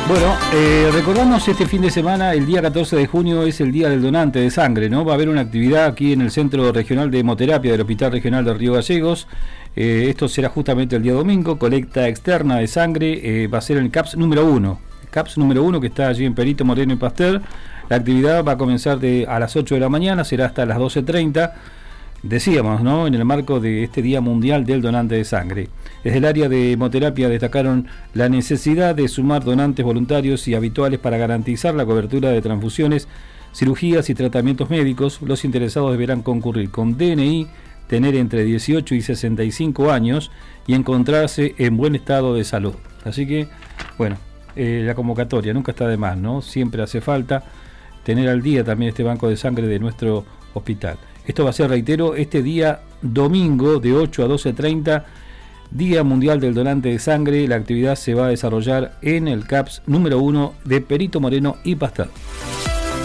Bueno, recordamos este fin de semana, el día 14 de junio es el Día del Donante de Sangre, ¿no? Va a haber una actividad aquí en el Centro Regional de Hemoterapia del Hospital Regional de Río Gallegos. Esto será justamente el día domingo, colecta externa de sangre, va a ser en el CAPS número 1. CAPS número 1 que está allí en Perito Moreno y Pasteur. La actividad va a comenzar a las 8 de la mañana, será hasta las 12:30. Decíamos, ¿no?, en el marco de este Día Mundial del Donante de Sangre. Desde el área de hemoterapia destacaron la necesidad de sumar donantes voluntarios y habituales para garantizar la cobertura de transfusiones, cirugías y tratamientos médicos. Los interesados deberán concurrir con DNI, tener entre 18 y 65 años y encontrarse en buen estado de salud. Así que, bueno, la convocatoria nunca está de más, ¿no? Siempre hace falta tener al día también este banco de sangre de nuestro hospital. Esto va a ser, reitero, este día domingo de 8 a 12:30, Día Mundial del Donante de Sangre. La actividad se va a desarrollar en el CAPS número 1 de Perito Moreno y Pasteur.